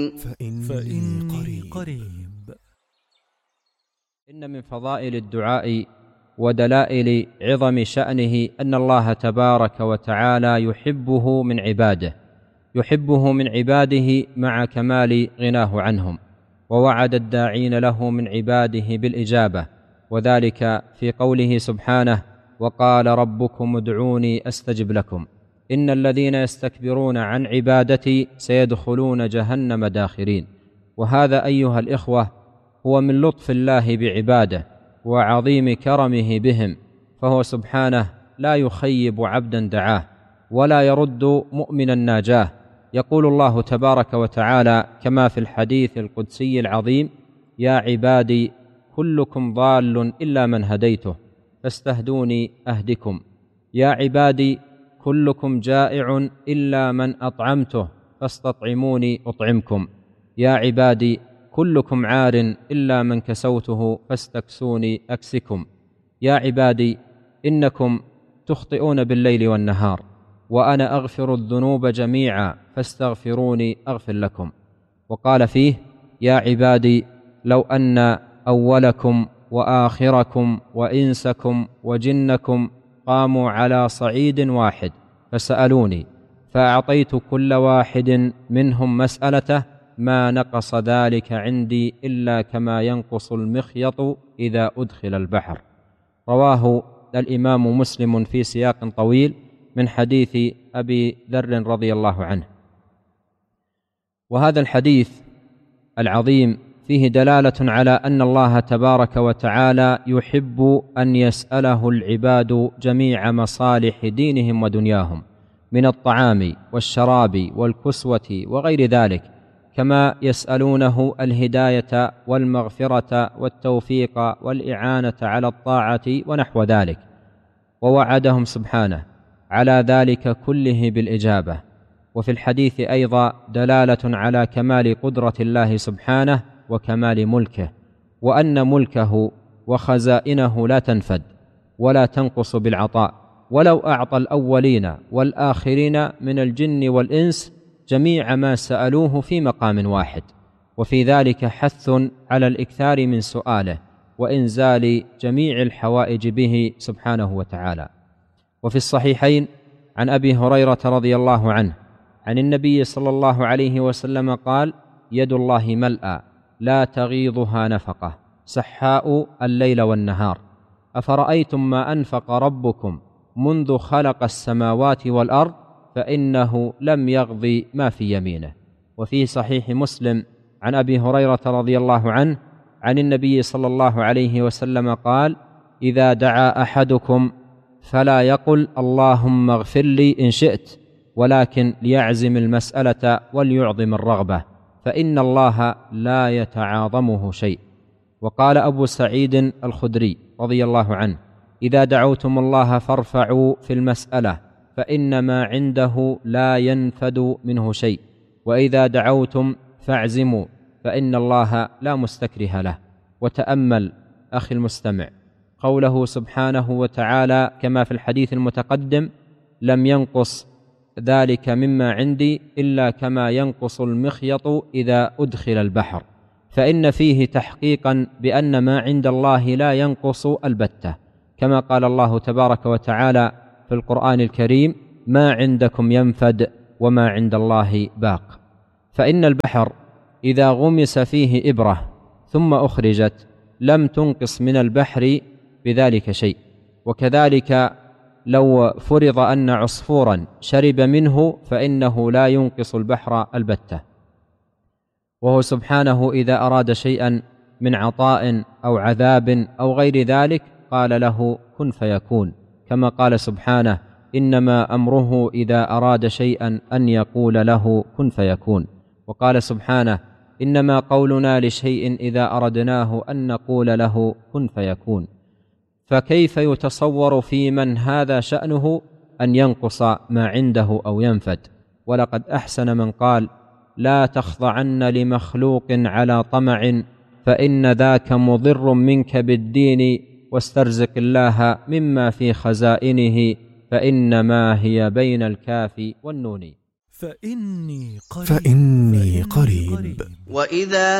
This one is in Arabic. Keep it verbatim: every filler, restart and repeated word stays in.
فإني, فإني قريب. إن من فضائل الدعاء ودلائل عظم شأنه أن الله تبارك وتعالى يحبه من عباده يحبه من عباده مع كمال غناه عنهم، ووعد الداعين له من عباده بالإجابة، وذلك في قوله سبحانه: وقال ربكم ادعوني أستجب لكم إن الذين يستكبرون عن عبادتي سيدخلون جهنم داخرين. وهذا أيها الإخوة هو من لطف الله بعباده وعظيم كرمه بهم، فهو سبحانه لا يخيب عبدا دعاه ولا يرد مؤمنا ناجاه. يقول الله تبارك وتعالى كما في الحديث القدسي العظيم: يا عبادي كلكم ضال إلا من هديته فاستهدوني أهدكم، يا عبادي كلكم جائع إلا من أطعمته فاستطعموني أطعمكم، يا عبادي كلكم عار إلا من كسوته فاستكسوني أكسكم، يا عبادي إنكم تخطئون بالليل والنهار وأنا أغفر الذنوب جميعا فاستغفروني أغفر لكم. وقال فيه: يا عبادي لو أن أولكم وآخركم وإنسكم وجنكم قاموا على صعيد واحد فسألوني فأعطيت كل واحد منهم مسألته ما نقص ذلك عندي إلا كما ينقص المخيط إذا أدخل البحر. رواه الإمام مسلم في سياق طويل من حديث أبي ذر رضي الله عنه. وهذا الحديث العظيم فيه دلالة على أن الله تبارك وتعالى يحب أن يسأله العباد جميع مصالح دينهم ودنياهم من الطعام والشراب والكسوة وغير ذلك، كما يسألونه الهداية والمغفرة والتوفيق والإعانة على الطاعة ونحو ذلك، ووعدهم سبحانه على ذلك كله بالإجابة. وفي الحديث أيضا دلالة على كمال قدرة الله سبحانه وكمال ملكه، وأن ملكه وخزائنه لا تنفد ولا تنقص بالعطاء، ولو أعطى الأولين والآخرين من الجن والإنس جميع ما سألوه في مقام واحد. وفي ذلك حث على الإكثار من سؤاله وإنزال جميع الحوائج به سبحانه وتعالى. وفي الصحيحين عن أبي هريرة رضي الله عنه عن النبي صلى الله عليه وسلم قال: يد الله ملأى لا تغيضها نفقة سحاء الليل والنهار، أفرأيتم ما أنفق ربكم منذ خلق السماوات والأرض فإنه لم يغض ما في يمينه. وفي صحيح مسلم عن أبي هريرة رضي الله عنه عن النبي صلى الله عليه وسلم قال: إذا دعا أحدكم فلا يقل اللهم اغفر لي إن شئت، ولكن ليعزم المسألة وليعظم الرغبة، فإن الله لا يتعاظمه شيء. وقال أبو سعيد الخدري رضي الله عنه: إذا دعوتم الله فارفعوا في المسألة فإن ما عنده لا ينفد منه شيء، وإذا دعوتم فاعزموا فإن الله لا مستكره له. وتأمل أخي المستمع قوله سبحانه وتعالى كما في الحديث المتقدم: لم ينقص ذلك مما عندي إلا كما ينقص المخيط إذا أدخل البحر، فإن فيه تحقيقا بأن ما عند الله لا ينقص البتة، كما قال الله تبارك وتعالى في القرآن الكريم: ما عندكم ينفد وما عند الله باق. فإن البحر إذا غمس فيه إبرة ثم أخرجت لم تنقص من البحر بذلك شيء. وكذلك لو فرض أن عصفورا شرب منه فإنه لا ينقص البحر البتة. وهو سبحانه إذا أراد شيئا من عطاء أو عذاب أو غير ذلك قال له كن فيكون، كما قال سبحانه: إنما أمره إذا أراد شيئا أن يقول له كن فيكون. وقال سبحانه: إنما قولنا لشيء إذا أردناه أن نقول له كن فيكون. فكيف يتصور في من هذا شأنه أن ينقص ما عنده أو ينفد؟ ولقد أحسن من قال: لا تخضعن لمخلوق على طمع فإن ذاك مضر منك بالدين، واسترزق الله مما في خزائنه فإنما هي بين الكاف والنون. فإني قريب, فإني قريب. وإذا